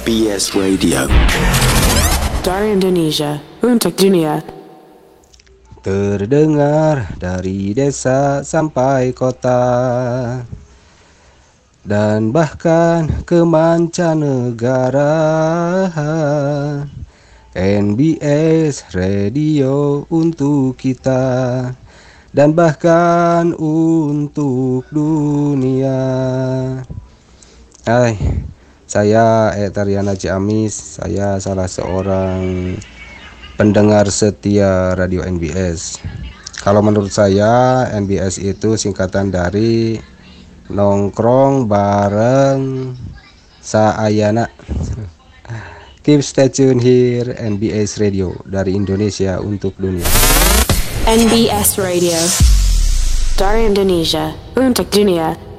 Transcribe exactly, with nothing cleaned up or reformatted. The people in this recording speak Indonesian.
B S Radio. Dari Indonesia untuk dunia. Terdengar dari desa sampai kota dan bahkan ke mancanegara. N B S Radio untuk kita dan bahkan untuk dunia. Hai, saya Etariana Ciamis. Saya salah seorang pendengar setia radio N B S. Kalau menurut saya, N B S itu singkatan dari nongkrong bareng saayana. Keep stay tune here, N B S Radio dari Indonesia untuk dunia. N B S Radio dari Indonesia untuk dunia.